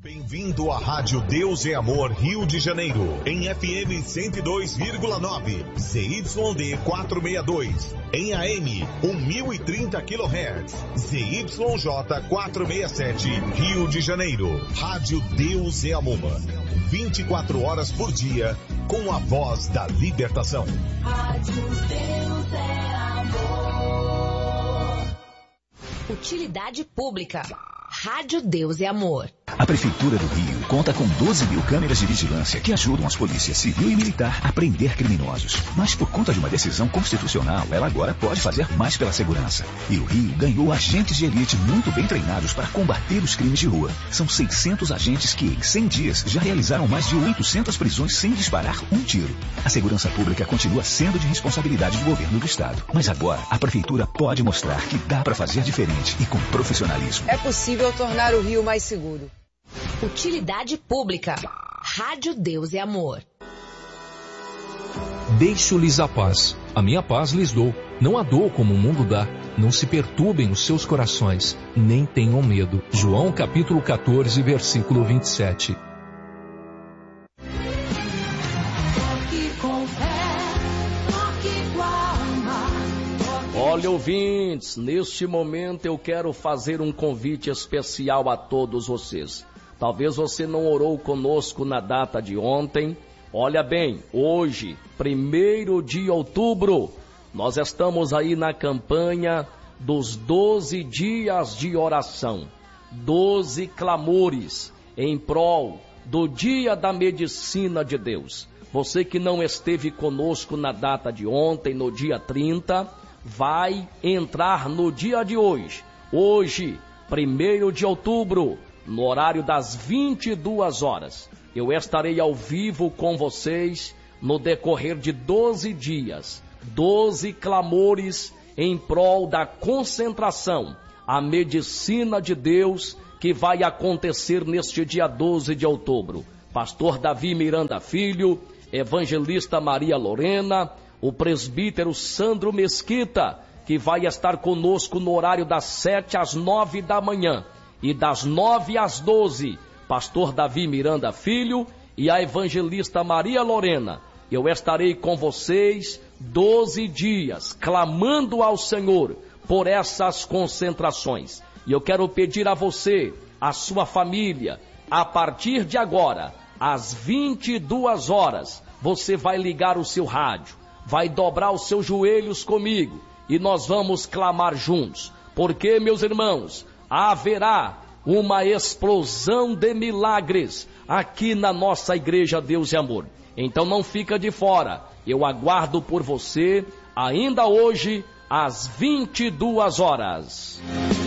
Bem-vindo à Rádio Deus é Amor Rio de Janeiro, em FM 102,9, ZYD 462, em AM 1030 kHz, ZYJ 467, Rio de Janeiro. Rádio Deus é Amor, 24 horas por dia, com a voz da libertação. Rádio Deus é Amor. Utilidade pública. Rádio Deus é Amor. A Prefeitura do Rio conta com 12 mil câmeras de vigilância que ajudam as polícias civil e militar a prender criminosos. Mas por conta de uma decisão constitucional, ela agora pode fazer mais pela segurança. E o Rio ganhou agentes de elite muito bem treinados para combater os crimes de rua. São 600 agentes que, em 100 dias, já realizaram mais de 800 prisões sem disparar um tiro. A segurança pública continua sendo de responsabilidade do governo do estado. Mas agora, a Prefeitura pode mostrar que dá para fazer diferente e com profissionalismo. É possível tornar o Rio mais seguro. Utilidade pública. Rádio Deus é Amor. Deixo-lhes a paz. A minha paz lhes dou. Não a dou como o mundo dá. Não se perturbem os seus corações, nem tenham medo. João capítulo 14, versículo 27. Olha, ouvintes, neste momento eu quero fazer um convite especial a todos vocês. Talvez você não orou conosco na data de ontem. Olha bem, hoje, 1º de outubro, nós estamos aí na campanha dos 12 dias de oração, 12 clamores em prol do Dia da Medicina de Deus. Você que não esteve conosco na data de ontem, no dia 30, vai entrar no dia de hoje. Hoje, 1º de outubro, no horário das 22 horas. Eu estarei ao vivo com vocês no decorrer de 12 dias. 12 clamores em prol da concentração, a medicina de Deus, que vai acontecer neste dia 12 de outubro. Pastor Davi Miranda Filho, evangelista Maria Lorena, o presbítero Sandro Mesquita, que vai estar conosco no horário das 7 às 9 da manhã e das 9 às 12, pastor Davi Miranda Filho e a evangelista Maria Lorena. Eu estarei com vocês 12 dias, clamando ao Senhor por essas concentrações. E eu quero pedir a você, a sua família, a partir de agora, às 22 horas, você vai ligar o seu rádio, vai dobrar os seus joelhos comigo e nós vamos clamar juntos. Porque, meus irmãos, haverá uma explosão de milagres aqui na nossa igreja Deus e Amor. Então não fica de fora. Eu aguardo por você ainda hoje às 22 horas.